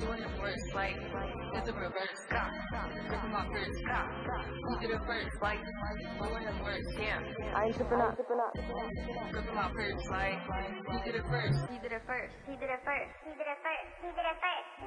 doing it first, like it's a reverse. Rip him off first. He did it first, like doing it first. Yeah. I ain't tripping up. Rip him off first, like he did it first. He did it first. He did it first. He did it first. He did it first.